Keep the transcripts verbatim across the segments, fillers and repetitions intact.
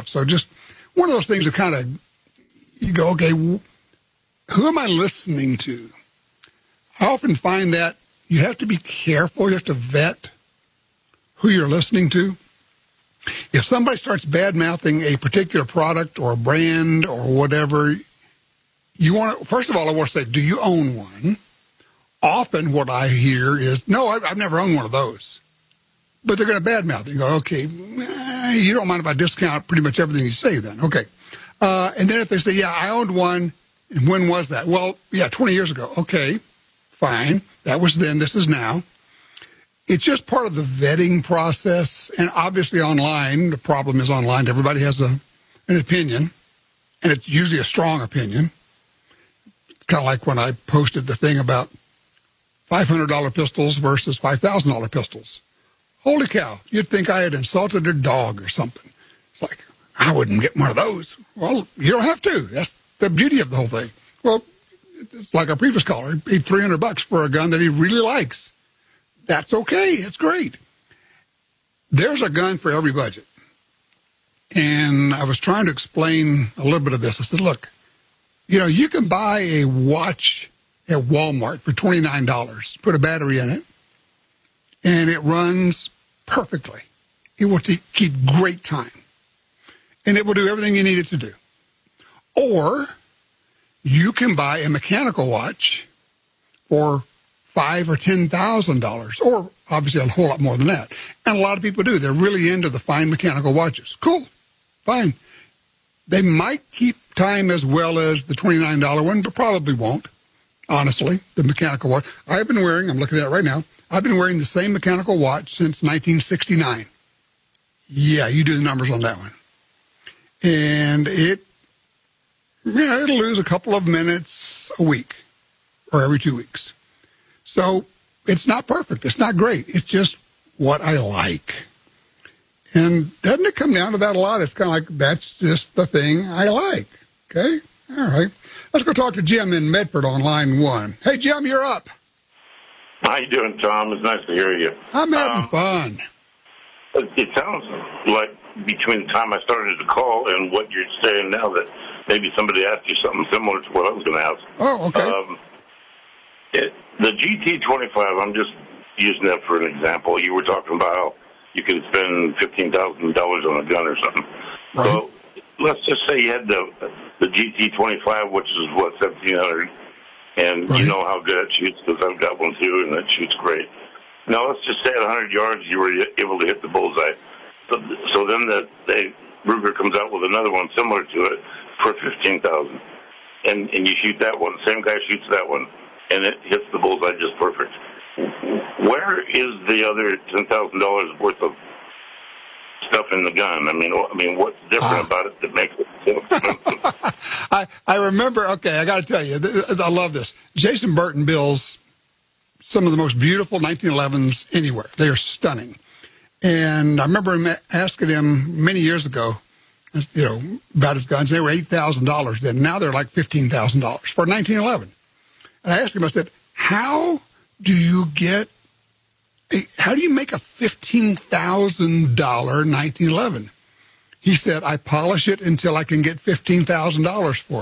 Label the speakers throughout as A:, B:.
A: stuff. So just one of those things that kind of, you go, okay, who am I listening to? I often find that you have to be careful. You have to vet who you're listening to. If somebody starts bad-mouthing a particular product or a brand or whatever, you want to, first of all, I want to say, do you own one? Often what I hear is, no, I've, I've never owned one of those. But they're going to badmouth it. You go, okay, eh, you don't mind if I discount pretty much everything you say then. Okay. Uh, and then if they say, yeah, I owned one, and when was that? Well, yeah, twenty years ago. Okay, fine. That was then. This is now. It's just part of the vetting process. And obviously online, the problem is online. Everybody has a, an opinion, and it's usually a strong opinion. It's kind of like when I posted the thing about five hundred dollars pistols versus five thousand dollars pistols. Holy cow, you'd think I had insulted a dog or something. It's like, I wouldn't get one of those. Well, you don't have to. That's the beauty of the whole thing. Well, it's like our previous caller. He paid three hundred bucks for a gun that he really likes. That's okay. It's great. There's a gun for every budget. And I was trying to explain a little bit of this. I said, look, you know, you can buy a watch at Walmart for twenty-nine dollars, put a battery in it, and it runs perfectly. It will t- keep great time. And it will do everything you need it to do. Or you can buy a mechanical watch for five or ten thousand dollars, or obviously a whole lot more than that. And a lot of people do. They're really into the fine mechanical watches. Cool, fine. They might keep time as well as the twenty-nine dollars one, but probably won't. Honestly, the mechanical watch. I've been wearing, I'm looking at it right now, I've been wearing the same mechanical watch since nineteen sixty-nine. Yeah, you do the numbers on that one. And it, yeah, it'll lose a couple of minutes a week or every two weeks. So it's not perfect. It's not great. It's just what I like. And doesn't it come down to that a lot? It's kind of like, that's just the thing I like. Okay? All right. Let's go talk to Jim in Medford on line one. Hey, Jim, you're up.
B: How you doing, Tom? It's nice to hear you.
A: I'm having
B: um,
A: fun.
B: It, it sounds like between the time I started the call and what you're saying now that maybe somebody asked you something similar to what I was going to ask.
A: Oh, okay.
B: Um, it, the G T twenty-five, I'm just using that for an example. You were talking about how you can spend fifteen thousand dollars on a gun or something.
A: Right.
B: So let's just say you had the the G T twenty-five, which is, what, seventeen hundred dollars, and
A: right.
B: You know how good it shoots because I've got one too, and it shoots great. Now, let's just say at one hundred yards you were able to hit the bullseye. So, so then the, the Ruger comes out with another one similar to it for fifteen thousand dollars, and, and you shoot that one. Same guy shoots that one, and it hits the bullseye just perfect. Where is the other ten thousand dollars worth of stuff in the gun? I mean, I mean, what's different uh, about it that makes it so expensive?
A: I, I remember, okay, I got to tell you, I love this. Jason Burton builds some of the most beautiful nineteen elevens anywhere. They are stunning. And I remember him asking him many years ago, you know, about his guns. They were eight thousand dollars then. Now they're like fifteen thousand dollars for a nineteen eleven. And I asked him, I said, how do you get, a, how do you make a fifteen thousand dollars nineteen eleven? He said, I polish it until I can get fifteen thousand dollars for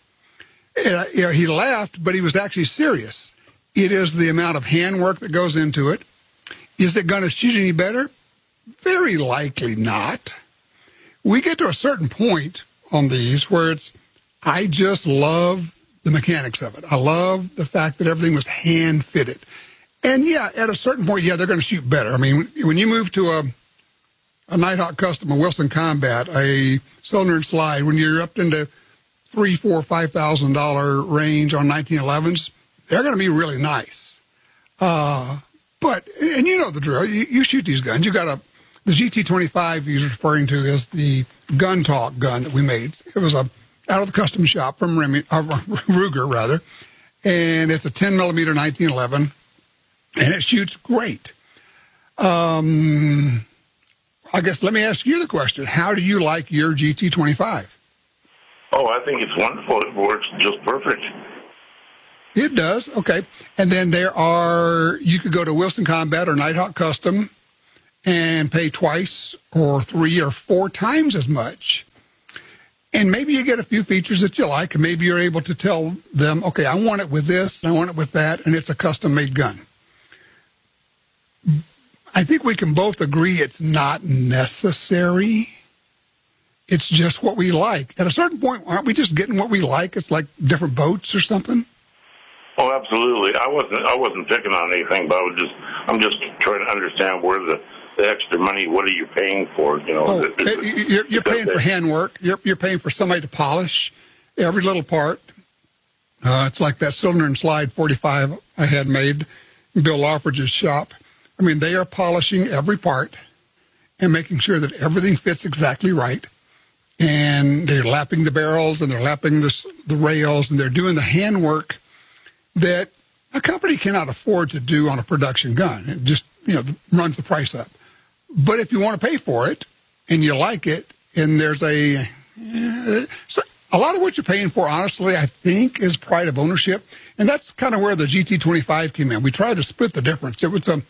A: it. And, you know, he laughed, but he was actually serious. It is the amount of handwork that goes into it. Is it going to shoot any better? Very likely not. We get to a certain point on these where it's, I just love the mechanics of it. I love the fact that everything was hand-fitted. And, yeah, at a certain point, yeah, they're going to shoot better. I mean, when you move to a a Nighthawk Custom, a Wilson Combat, a cylinder and slide, when you're up into three, four, five thousand dollar range on nineteen elevens, they're going to be really nice. Uh, but and you know the drill. You, you shoot these guns. You got a the G T twenty-five he's referring to is the Gun Talk gun that we made. It was a out of the custom shop from Remy, uh, Ruger rather, and it's a ten millimeter nineteen eleven, and it shoots great. Um. I guess let me ask you the question. How do you like your G T twenty-five?
B: Oh, I think it's wonderful. It works just perfect.
A: It does. Okay. And then there are, you could go to Wilson Combat or Nighthawk Custom and pay twice or three or four times as much And maybe you get a few features that you like, and maybe you're able to tell them, okay, I want it with this, I want it with that, and it's a custom-made gun. I think we can both agree it's not necessary. It's just what we like. At a certain point, aren't we just getting what we like? It's like different boats or something?
B: Oh, absolutely. I wasn't I wasn't picking on anything, but I was just I'm just trying to understand where the, the extra money, what are you paying for? You know,
A: oh,
B: is it, is
A: it, you're, you're paying for handwork. You're, you're paying for somebody to polish every little part. Uh, it's like that cylinder and slide forty-five I had made in Bill Lawford's shop. I mean, they are polishing every part and making sure that everything fits exactly right. And they're lapping the barrels and they're lapping the, the rails and they're doing the handwork that a company cannot afford to do on a production gun. It just, you know, runs the price up. But if you want to pay for it and you like it, and there's a, uh, so a lot of what you're paying for, honestly, I think is pride of ownership. And that's kind of where the G T twenty-five came in. We tried to split the difference. It was a,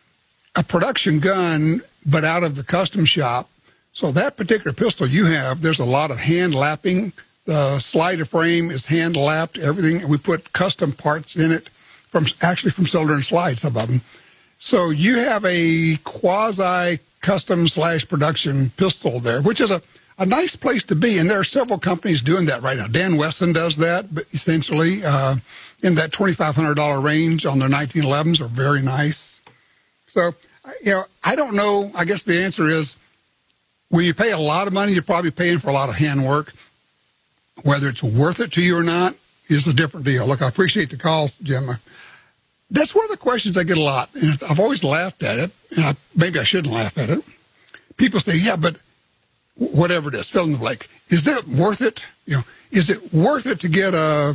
A: a production gun, but out of the custom shop. So that particular pistol you have, there's a lot of hand lapping. The slider frame is hand lapped, everything. We put custom parts in it, from actually from cylinder and slide, some of them. So you have a quasi custom slash production pistol there, which is a, a nice place to be. And there are several companies doing that right now. Dan Wesson does that, but essentially uh, in that twenty-five hundred dollars range on their nineteen elevens are very nice. So, you know, I don't know. I guess the answer is, when you pay a lot of money, you're probably paying for a lot of handwork. Whether it's worth it to you or not is a different deal. Look, I appreciate the calls, Jim. That's one of the questions I get a lot, and I've always laughed at it, and I, maybe I shouldn't laugh at it. People say, yeah, but whatever it is, fill in the blank. Is that worth it? You know, is it worth it to get a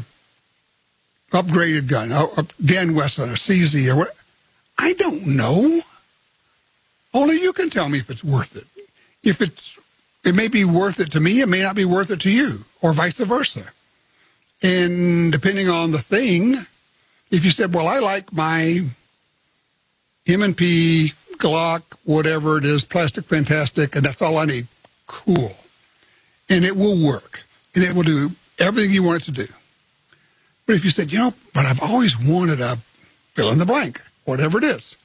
A: upgraded gun, a, a Dan Wesson, a C Z, or what? I don't know. Only you can tell me if it's worth it. If it's, it may be worth it to me, it may not be worth it to you, or vice versa. And depending on the thing, if you said, well, I like my M and P, Glock, whatever it is, Plastic Fantastic, and that's all I need, cool. And it will work. And it will do everything you want it to do. But if you said, you know, but I've always wanted a fill in the blank, whatever it is.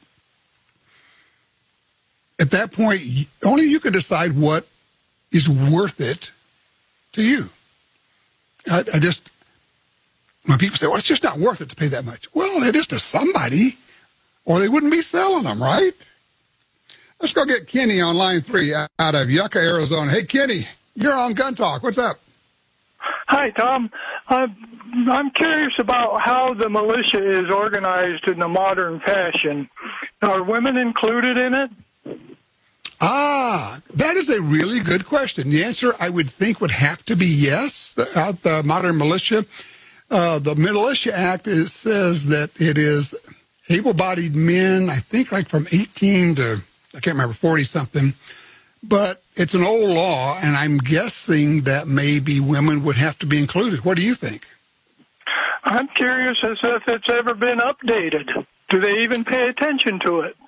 A: At that point, only you can decide what is worth it to you. I, I just, when people say, well, it's just not worth it to pay that much. Well, it is to somebody, or they wouldn't be selling them, right? Let's go get Kenny on line three out of Yucca, Arizona. Hey, Kenny, you're on Gun Talk. What's up?
C: Hi, Tom. Uh, I'm curious about how the militia is organized in the modern fashion. Are women included in it?
A: Ah, that is a really good question. The answer, I would think, would have to be yes. The, the modern militia, uh, the Militia Act is, says that it is able-bodied men, I think like from eighteen to, I can't remember, forty-something. But it's an old law, and I'm guessing that maybe women would have to be included. What do you think?
C: I'm curious as if it's ever been updated. Do they even pay attention to it?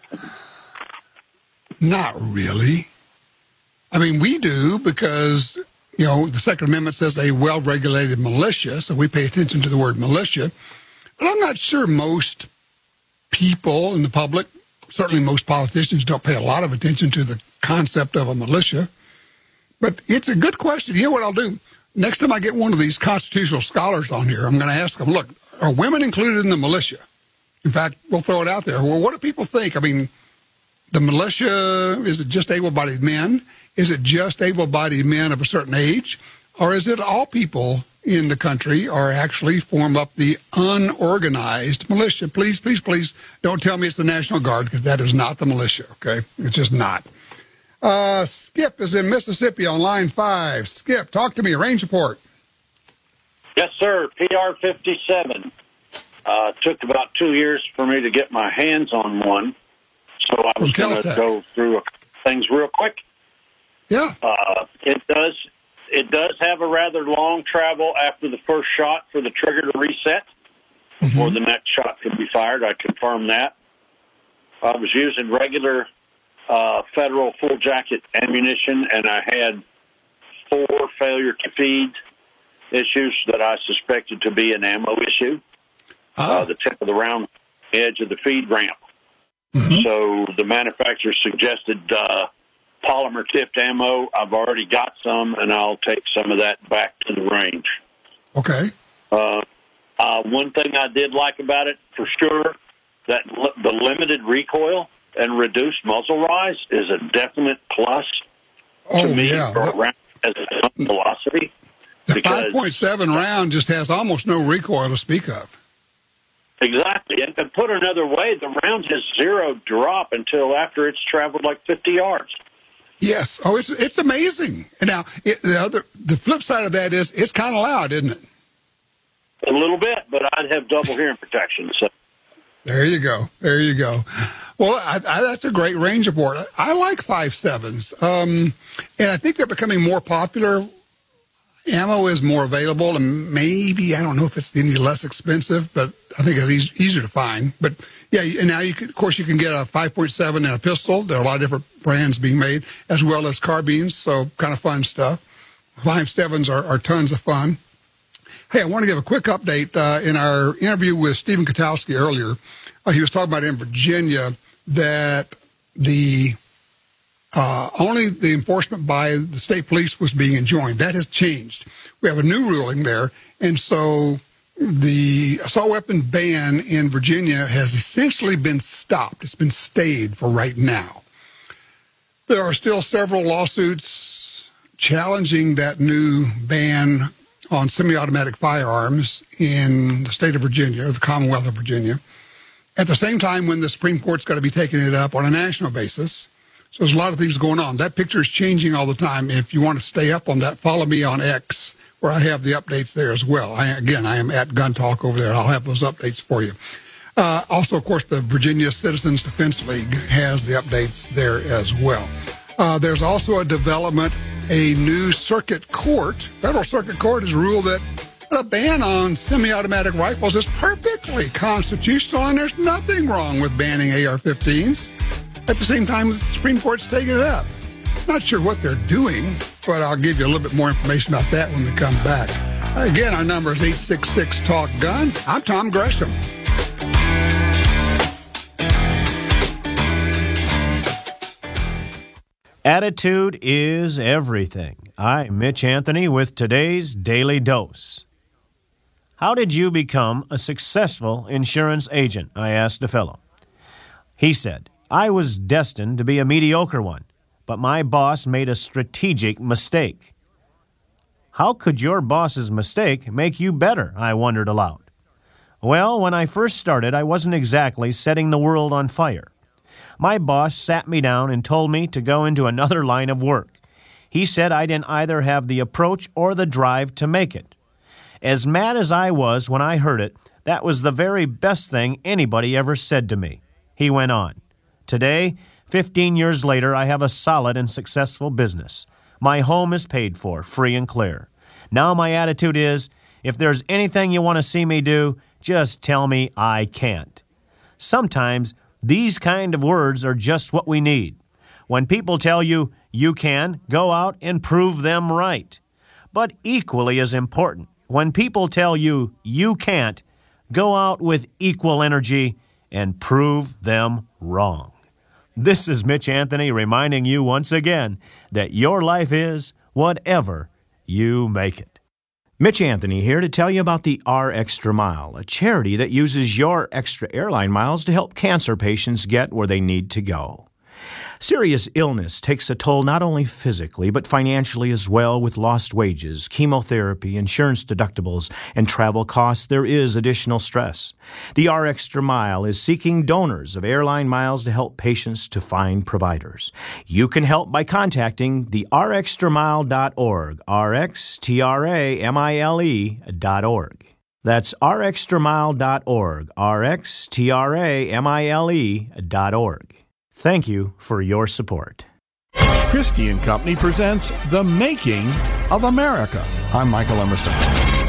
A: Not really. I mean, we do because, you know, the Second Amendment says a well-regulated militia, so we pay attention to the word militia. But I'm not sure most people in the public, certainly most politicians, don't pay a lot of attention to the concept of a militia. But it's a good question. You know what I'll do? Next time I get one of these constitutional scholars on here, I'm going to ask them, look, are women included in the militia? In fact, we'll throw it out there. Well, what do people think? I mean, the militia, is it just able-bodied men? Is it just able-bodied men of a certain age? Or is it all people in the country are actually form up the unorganized militia? Please, please, please don't tell me it's the National Guard, because that is not the militia, okay? It's just not. Uh, Skip is in Mississippi on line five. Skip, talk to me. Range report.
D: Yes, sir. P R fifty-seven. Uh, it took about two years for me to get my hands on one. So I was going to go through a, things real quick.
A: Yeah.
D: Uh, it does it does have a rather long travel after the first shot for the trigger to reset mm-hmm. before the next shot can be fired. I confirm that. I was using regular uh, federal full jacket ammunition, and I had four failure to feed issues that I suspected to be an ammo issue. Uh, the tip of the round edge of the feed ramp. Mm-hmm. So the manufacturer suggested uh, polymer-tipped ammo. I've already got some, and I'll take some of that back to the range.
A: Okay.
D: Uh, uh, one thing I did like about it, for sure, that l- the limited recoil and reduced muzzle rise is a definite plus
A: oh,
D: to me
A: yeah.
D: for a round as a velocity.
A: The five point seven round just has almost no recoil to speak of.
D: Exactly. And to put another way, the round has zero drop until after it's traveled like fifty yards.
A: Yes. Oh, it's it's amazing. And now, it, the other the flip side of that is it's kind of loud, isn't it?
D: A little bit, but I'd have double hearing protection. So
A: there you go. There you go. Well, I, I, that's a great range report. I, I like five sevens, um, and I think they're becoming more popular. Ammo is more available, and maybe, I don't know if it's any less expensive, but I think it's easy, easier to find. But, yeah, and now, you can, of course, you can get a five point seven and a pistol. There are a lot of different brands being made, as well as carbines, so kind of fun stuff. five sevens are, are tons of fun. Hey, I want to give a quick update. Uh, in our interview with Stephen Kotowski earlier, uh, he was talking about in Virginia that the uh, only the enforcement by the state police was being enjoined. That has changed. We have a new ruling there, and so the assault weapon ban in Virginia has essentially been stopped. It's been stayed for right now. There are still several lawsuits challenging that new ban on semi-automatic firearms in the state of Virginia, or the Commonwealth of Virginia, at the same time when the Supreme Court's got to be taking it up on a national basis. So there's a lot of things going on. That picture is changing all the time. If you want to stay up on that, follow me on X, where I have the updates there as well. I, again, I am at Gun Talk over there. I'll have those updates for you. Uh, also, of course, the Virginia Citizens Defense League has the updates there as well. Uh, there's also a development. A new circuit court, federal circuit court, has ruled that a ban on semi-automatic rifles is perfectly constitutional, and there's nothing wrong with banning A R fifteens. At the same time, the Supreme Court's taking it up. Not sure what they're doing, but I'll give you a little bit more information about that when we come back. Again, our number is eight six six, talk gun. I'm Tom Gresham.
E: Attitude is everything. I'm Mitch Anthony with today's Daily Dose. How did you become a successful insurance agent? I asked a fellow. He said, I was destined to be a mediocre one, but my boss made a strategic mistake. How could your boss's mistake make you better? I wondered aloud. Well, when I first started, I wasn't exactly setting the world on fire. My boss sat me down and told me to go into another line of work. He said I didn't either have the approach or the drive to make it. As mad as I was when I heard it, that was the very best thing anybody ever said to me. He went on. Today, fifteen years later, I have a solid and successful business. My home is paid for, free and clear. Now my attitude is, if there's anything you want to see me do, just tell me I can't. Sometimes these kind of words are just what we need. When people tell you you can, go out and prove them right. But equally as important, when people tell you you can't, go out with equal energy and prove them wrong. This is Mitch Anthony reminding you once again that your life is whatever you make it. Mitch Anthony here to tell you about the R Extra Mile, a charity that uses your extra airline miles to help cancer patients get where they need to go. Serious illness takes a toll not only physically, but financially as well. With lost wages, chemotherapy, insurance deductibles, and travel costs, there is additional stress. The R Extra Mile is seeking donors of airline miles to help patients to find providers. You can help by contacting the r extra mile dot org, R X T R A M I L E dot org. That's r extra mile dot org, R X T R A M I L E dot org. Thank you for your support.
F: Christie and Company presents The Making of America. I'm Michael Emerson.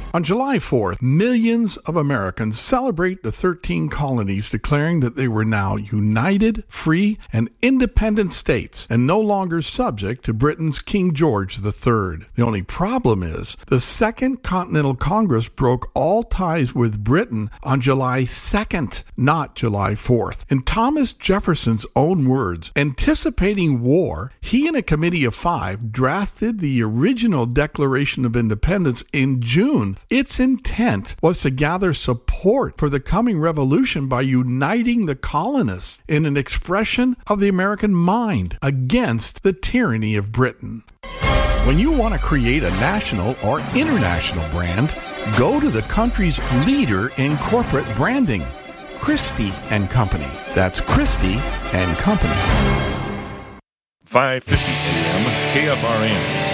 F: On July fourth, millions of Americans celebrate the thirteen colonies declaring that they were now united, free, and independent states and no longer subject to Britain's King George the Third. The only problem is the Second Continental Congress broke all ties with Britain on July second, not July fourth. In Thomas Jefferson's own words, anticipating war, he and a committee of five drafted the original Declaration of Independence in June. Its intent was to gather support for the coming revolution by uniting the colonists in an expression of the American mind against the tyranny of Britain. When you want to create a national or international brand, go to the country's leader in corporate branding, Christie and Company. That's Christie and Company.
G: five fifty A M K F R N.